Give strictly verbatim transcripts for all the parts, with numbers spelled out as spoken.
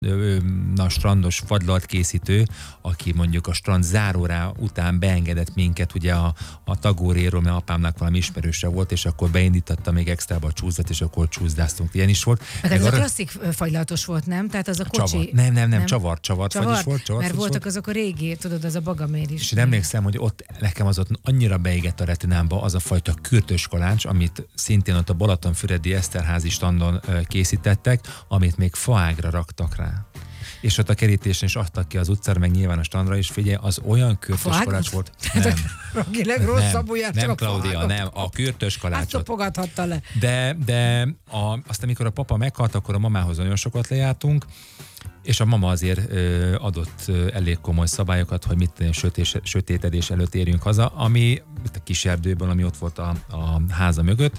na, strandos fagylalt készítő, aki mondjuk a strand záróra után beengedett minket ugye a, a Tagóréról, mert apámnak valami ismerőse volt, és akkor beindította még extrába a csúszdat, és akkor csúszdáztunk. Ilyen is volt. Hát ez a klasszik fagylatos volt, nem? Tehát az a kocsi... Csavar. Nem, nem, nem, nem, csavar, csavart, csavar, is volt. Csavart, mert voltak volt. azok a régi, tudod, az a bagamér is. És én emlékszem, hogy ott nekem az ott annyira beégett a retinámba az a fajta kürtös kalács, amit szintén ott a Balatonfüredi Eszterházi standon készítettek, amit még faágra raktak rá. És ott a kerítésen is adtak ki az utcára, meg nyilván a standra is, figyelj, az olyan kürtös kalács volt. Nem. Aki legrosszabb ujját nem, csak nem, a Claudia, nem, a kürtös kalácsot. Azt topogathatta le. De, de a, azt, amikor a papa meghalt, akkor a mamához nagyon sokat lejártunk, és a mama azért ö, adott ö, elég komoly szabályokat, hogy mit sötés, sötétedés előtt érjünk haza, ami a kis erdőből, ami ott volt a, a háza mögött.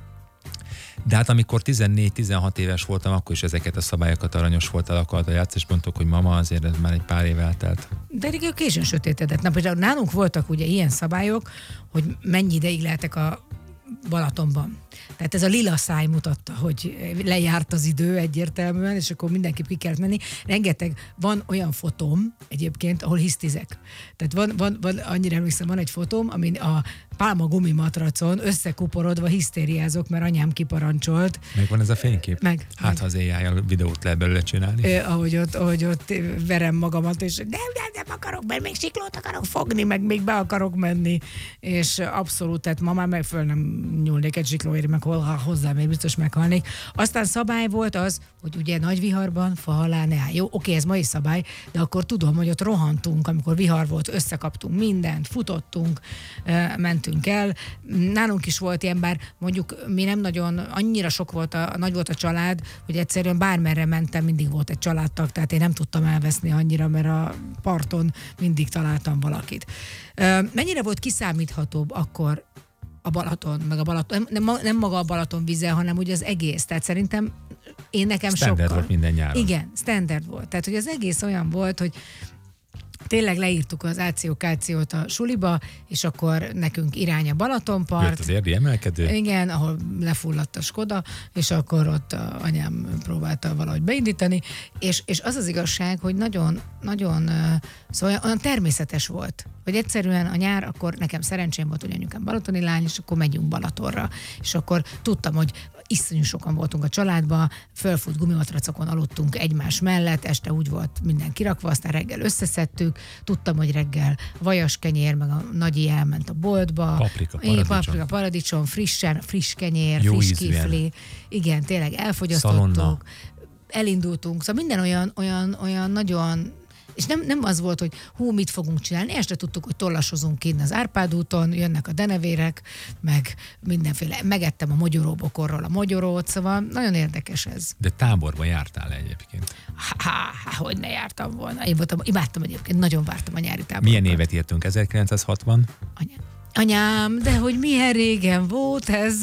De hát amikor tizennégy-tizenhat éves voltam, akkor is ezeket a szabályokat aranyos volt el akarta játszani, és mondtuk, hogy mama, azért ez már egy pár év eltelt. De eddig későn sötétedett. Na, például nálunk voltak ugye ilyen szabályok, hogy mennyi ideig lehetek a Balatonban. Tehát ez a lila száj mutatta, hogy lejárt az idő egyértelműen, és akkor mindenképp ki kellett menni. Rengeteg, van olyan fotóm egyébként, ahol hisztizek. Tehát van, van, van annyira emlékszem, van egy fotóm, amin a pálma gumimatracon összekuporodva hisztériázok, mert anyám kiparancsolt. Megvan ez a fénykép? Meg. Hát, meg. Ha az á i videót lehet belőle csinálni. Ö, ahogy, ott, ahogy ott verem magamat, és nem, nem, nem akarok, mert még siklót akarok fogni, meg még be akarok menni. És abszolút, tehát ma már meg föl nem nyúlnék egy siklóért, meg hozzám még biztos meghalnék. Aztán szabály volt az, hogy ugye nagy viharban fa alá ne áll. Jó, oké, ez ma is szabály, de akkor tudom, hogy ott rohantunk, amikor vihar volt, összekaptunk mindent, futottunk, mentünk el. Nálunk is volt ilyen, bár mondjuk mi nem nagyon, annyira sok volt, a, nagy volt a család, hogy egyszerűen bármerre mentem, mindig volt egy családtag, tehát én nem tudtam elveszni annyira, mert a parton mindig találtam valakit. Mennyire volt kiszámíthatóbb akkor a Balaton, meg a Balaton, nem, nem maga a Balaton vize, hanem ugye az egész. Tehát szerintem én nekem standard sokkal... volt minden nyáron. Igen, standard volt. Tehát, hogy az egész olyan volt, hogy tényleg leírtuk az ációkációt a suliba, és akkor nekünk irány a Balatonpart. Jött az érdi emelkedő. Igen, ahol lefulladt a Skoda, és akkor ott a anyám próbálta valahogy beindítani, és, és az az igazság, hogy nagyon, nagyon szóval olyan természetes volt, hogy egyszerűen a nyár, akkor nekem szerencsém volt, hogy anyukám balatoni lány, és akkor megyünk Balatonra. És akkor tudtam, hogy iszonyú sokan voltunk a családban, fölfut gumimatracokon aludtunk egymás mellett, este úgy volt minden kirakva, aztán reggel összeszedtük, tudtam, hogy reggel vajas kenyér, meg a nagyi elment a boltba. Paprika, paradicsom. Paprika, paradicsom, frissen, friss kenyér, jó friss ízűen. Kifli. Igen, tényleg elfogyasztottuk. Szalonna. Elindultunk, szóval minden olyan, olyan, olyan nagyon. És nem, nem az volt, hogy hú, mit fogunk csinálni, este tudtuk, hogy tollasozunk kint az Árpád úton, jönnek a denevérek, meg mindenféle, megettem a mogyoróbokorról a mogyorót, szóval nagyon érdekes ez. De táborba jártál egyébként? Há, há, hogy ne jártam volna. Én voltam, imádtam egyébként, nagyon vártam a nyári táborokat. Milyen évet írtunk? ezerkilencszázhatvan? Anyám. Anyám, de hogy milyen régen volt ez?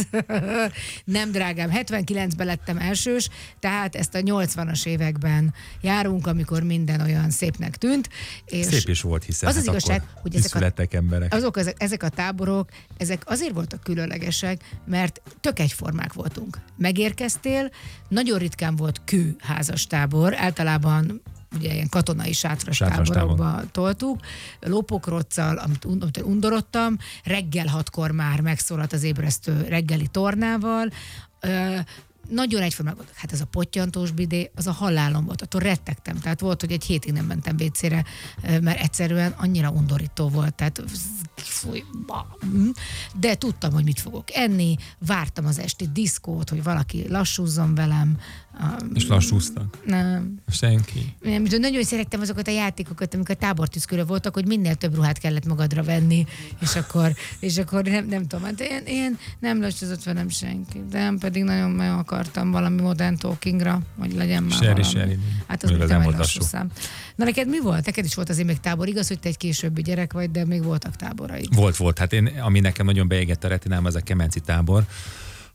Nem, drágám, hetvenkilencben lettem elsős, tehát ezt a nyolcvanas években járunk, amikor minden olyan szépnek tűnt. És szép is volt, hiszen az az hát igazság, hogy ezek a, emberek. Azok, ezek, ezek a táborok, ezek azért voltak különlegesek, mert tök egyformák voltunk. Megérkeztél, nagyon ritkán volt kő házastábor, általában ugye ilyen katonai sátras, sátras táborokba toltuk, lópokroccal, amit, amit undorodtam, reggel hatkor már megszólalt az ébresztő reggeli tornával, ö, nagyon egyformán volt. Hát ez a pottyantós bidé, az a halálom volt. Attól rettegtem. Tehát volt, hogy egy hétig nem mentem vécére, mert egyszerűen annyira undorító volt. Tehát fúj, de tudtam, hogy mit fogok enni, vártam az esti diszkót, hogy valaki lassúzzon velem. És lassúztak? Nem. Senki? Nem, nagyon szerettem azokat a játékokat, amikor a tábortűzkörül voltak, hogy minél több ruhát kellett magadra venni, és akkor, és akkor nem, nem tudom, hát én, én nem lassúzott velem senki, de nem pedig nagyon nagyon akartam valami modern talkingra, hogy legyen már Seri, valami. Seri. Hát az még nem egy lassú szám. Na neked mi volt? Neked is volt azért még tábor, igaz, hogy te egy későbbi gyerek vagy, de még voltak táboraid. Volt, volt. Hát én, ami nekem nagyon beégett a retinám, az a Kemenci tábor,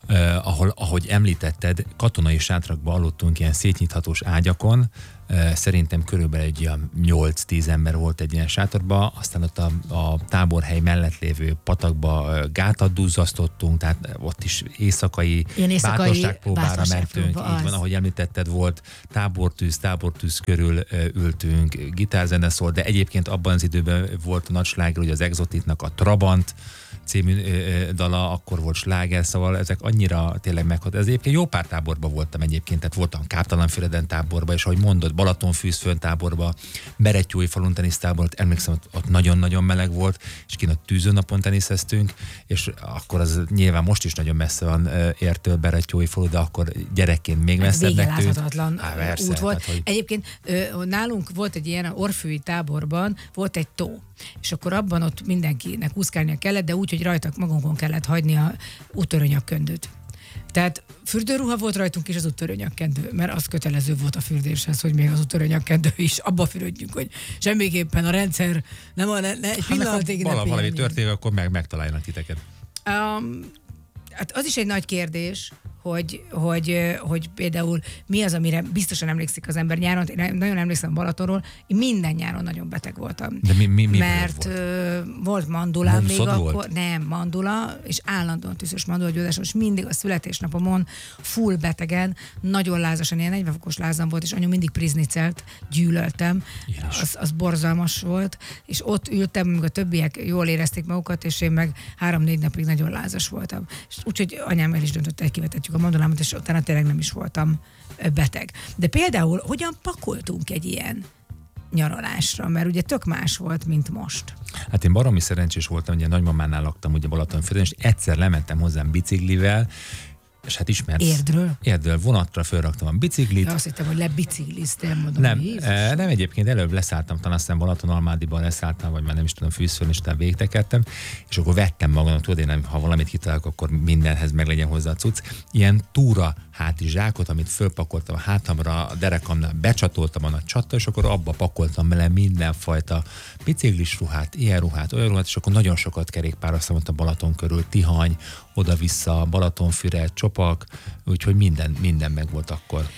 Uh, ahol, ahogy említetted, katonai sátrakban aludtunk ilyen szétnyithatós ágyakon, uh, szerintem körülbelül egy olyan nyolc-tíz ember volt egy ilyen sátorban, aztán ott a, a táborhely mellett lévő patakba uh, gátat duzzasztottunk, tehát ott is éjszakai, éjszakai bátorságpróbára mentünk, így van, ahogy említetted, volt tábortűz, tábortűz körül uh, ültünk, gitárzene szólt, de egyébként abban az időben volt a nagy sláger, hogy az Exotitnak a Trabant című ö, dala, akkor volt sláger, szóval ezek annyira tényleg meghat. Ez egyébként jó pár táborban voltam egyébként, tehát voltam Káptalanfüreden táborban, és ahogy mondod, Balatonfűzföld táborban, Berettyói-falun tenisztáborban, emlékszem, ott, ott nagyon-nagyon meleg volt, és kint a tűzőnapon teniszeztünk, és akkor az nyilván most is nagyon messze van értől Berettyói-falu, de akkor gyerekként még messzebbnek tűnt. Végeláthatatlan út volt. Tehát, hogy... Egyébként ö, nálunk volt egy ilyen orfűi táborban, volt egy tó, és akkor abban ott mindenkinek úszkálnia kellett, de úgy, hogy rajta magunkon kellett hagyni a úttörőnyakkendőt. Tehát fürdőruha volt rajtunk is az úttörőnyakkendő, mert az kötelező volt a fürdéshez, hogy még az úttörőnyakkendő is, abba fürödjünk, hogy semmiképpen a rendszer nem a, ne, ne, egy pillanatig ne pihenni. Valami történik, akkor meg megtalálnak titeket. Um, hát az is egy nagy kérdés, hogy, hogy, hogy például mi az, amire biztosan emlékszik az ember nyáron. Én nagyon emlékszem Balatonról, én minden nyáron nagyon beteg voltam. De mi, mi, mi mert volt? Ö, volt mandulám még volt? akkor. Nem, mandula, és állandóan tűzös mandulagyógyásom, és mindig a születésnapomon full betegen, nagyon lázasan, ilyen negyven fokos lázam volt, és anyu mindig priznicelt, gyűlöltem. Az, az borzalmas volt, és ott ültem, amikor a többiek jól érezték magukat, és én meg három-négy napig nagyon lázas voltam. Úgyhogy anyám el is döntött, hogy kivetetjük a mandulámat, és utána tényleg nem is voltam beteg. De például hogyan pakoltunk egy ilyen nyaralásra, mert ugye tök más volt, mint most. Hát én baromi szerencsés voltam, ugye nagymamánál laktam ugye Balatonfürdőn, és egyszer lementem hozzám biciklivel, és hát ismersz. Érdről? Érdről, vonatra fölraktam a biciklit. Ja, azt hittem, hogy lebicikliztél, mondom. Nem, e, nem egyébként, előbb leszálltam, talán aztán Balatonalmádiban leszálltam, vagy már nem is tudom, Fűzföldön, és utána végtekedtem, és akkor vettem magamnak, tudod, én nem, ha valamit kitalálok, akkor mindenhez meg legyen hozzá a cucc. Ilyen túra háti zsákot, amit fölpakoltam a hátamra, a derekamnál becsatoltam a nagy csatta, és akkor abba pakoltam bele mindenfajta biciklis ruhát, ilyen ruhát, olyan ruhát, és akkor nagyon sokat kerékpároztam ott a Balaton körül, Tihany, oda-vissza, Balatonfüred, Csopak, úgyhogy minden, minden meg volt akkor.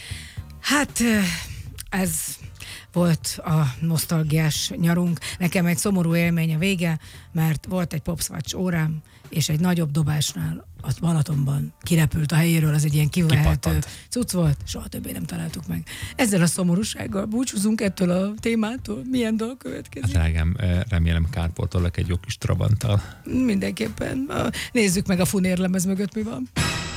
Hát ez volt a nosztalgiás nyarunk. Nekem egy szomorú élmény a vége, mert volt egy Popswatch órám, és egy nagyobb dobásnál a Balatonban kirepült a helyéről, az egy ilyen kivehető cucc volt, soha többé nem találtuk meg. Ezzel a szomorúsággal búcsúzunk ettől a témától. Milyen dal következik? Hát drágám, remélem kárpótolok egy jó kis Trabanttal. Mindenképpen. Nézzük meg a funérlemez mögött mi van.